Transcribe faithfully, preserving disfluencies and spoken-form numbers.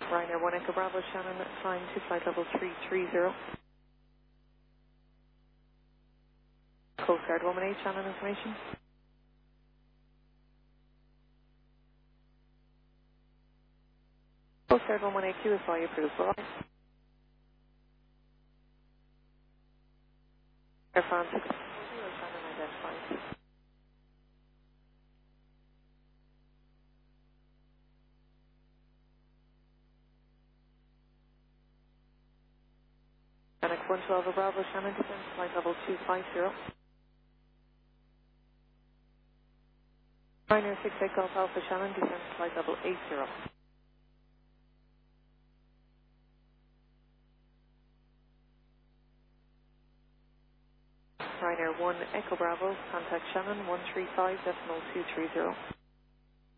Ryanair one Echo Bravo, Shannon, flying to flight level three three zero. Coast Guard one one eight, Shannon information. Coast Guard one one eight, Q S I approved. Bye. Air France six zero, Shannon identified. Annex one twelve Bravo, Shannon, descend to flight level two five zero. Ryanair six eight Golf Alpha, Shannon, descend to flight level eight zero. Ryanair one Echo Bravo, contact Shannon one three five decimal two three zero.